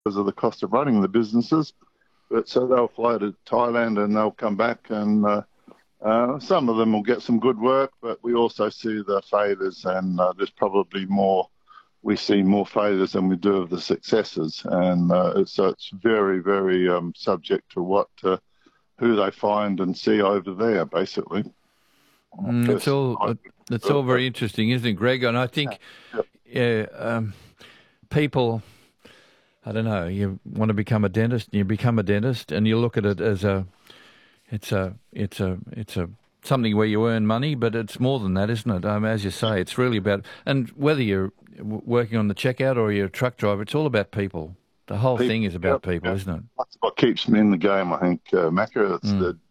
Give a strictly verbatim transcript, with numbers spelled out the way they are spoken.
because of the cost of running the businesses. But so they'll fly to Thailand and they'll come back, and uh, uh, some of them will get some good work, but we also see the failures, and uh, there's probably more. We see more failures than we do of the successes, and uh, it's, so it's very, very um, subject to what uh, who they find and see over there, basically. Mm, it's all it's all very interesting, isn't it, Greg? And I think, yeah, um, people, I don't know, you want to become a dentist, you become a dentist, and you look at it as a, it's a, it's a, it's a something where you earn money, but it's more than that, isn't it? Um, as you say, it's really about, and whether you're working on the checkout or you're a truck driver, it's all about people. The whole people, thing is about yep, people, yep. isn't it? That's what keeps me in the game, I think, uh, Macca. It's mm. the